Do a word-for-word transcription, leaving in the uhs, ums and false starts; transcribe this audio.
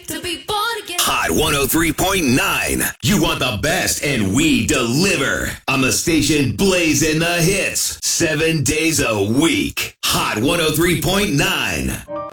to be born again. Hot one oh three point nine. You want the best, and we deliver. On the station blazing the hits. Seven days a week. Hot one oh three point nine.